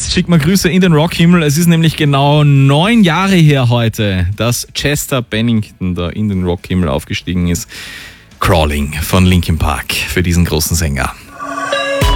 Jetzt schick mal Grüße in den Rockhimmel. Es ist nämlich genau 9 Jahre her heute, dass Chester Bennington da in den Rockhimmel aufgestiegen ist. Crawling von Linkin Park für diesen großen Sänger.